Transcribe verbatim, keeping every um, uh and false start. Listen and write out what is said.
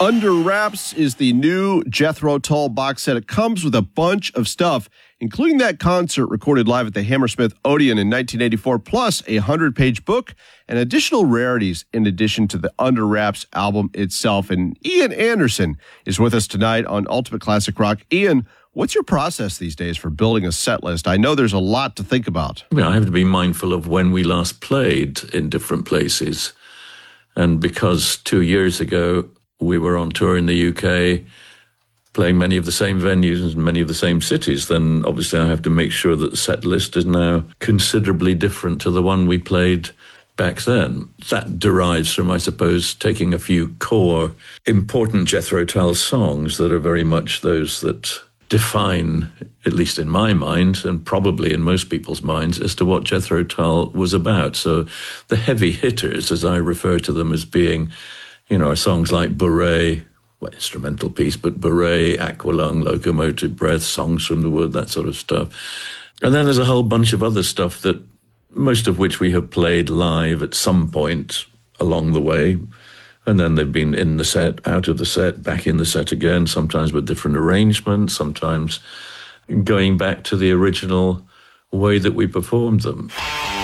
Under Wraps is the new Jethro Tull box set. It comes with a bunch of stuff, including that concert recorded live at the Hammersmith Odeon in nineteen eighty-four, plus a hundred-page book and additional rarities in addition to the Under Wraps album itself. And Ian Anderson is with us tonight on Ultimate Classic Rock. Ian, what's your process these days for building a set list? I know there's a lot to think about. I mean, I have to be mindful of when we last played in different places. And because two years ago we were on tour in the U K, playing many of the same venues and many of the same cities, then obviously I have to make sure that the set list is now considerably different to the one we played back then. That derives from, I suppose, taking a few core important Jethro Tull songs that are very much those that define, at least in my mind, and probably in most people's minds, as to what Jethro Tull was about. So the heavy hitters, as I refer to them as being, you know, songs like Beret, well, instrumental piece, but Beret, Aqualung, Locomotive Breath, Songs from the Wood, that sort of stuff. And then there's a whole bunch of other stuff that, most of which we have played live at some point along the way. And then they've been in the set, out of the set, back in the set again, sometimes with different arrangements, sometimes going back to the original way that we performed them.